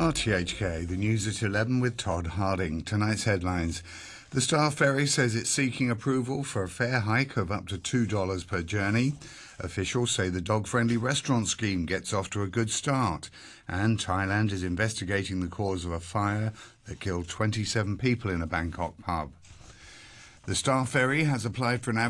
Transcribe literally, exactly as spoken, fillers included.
R T H K, the news at eleven with Todd Harding. Tonight's headlines. The Star Ferry says it's seeking approval for a fare hike of up to two dollars per journey. Officials say the dog-friendly restaurant scheme gets off to a good start. And Thailand is investigating the cause of a fire that killed twenty-seven people in a Bangkok pub. The Star Ferry has applied for an